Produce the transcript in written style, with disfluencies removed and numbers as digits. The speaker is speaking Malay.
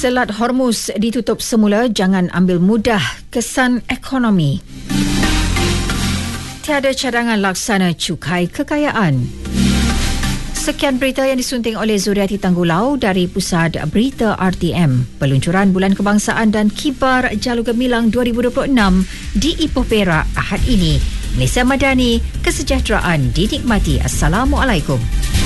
Selat Hormuz ditutup semula, jangan ambil mudah kesan ekonomi. Tiada cadangan laksana cukai kekayaan. Sekian berita yang disunting oleh Zuriati Tanggulau dari Pusat Berita RTM. Peluncuran Bulan Kebangsaan dan Kibar Jalur Gemilang 2026 di Ipoh Perak Ahad ini. Malaysia Madani, kesejahteraan dinikmati. Assalamualaikum.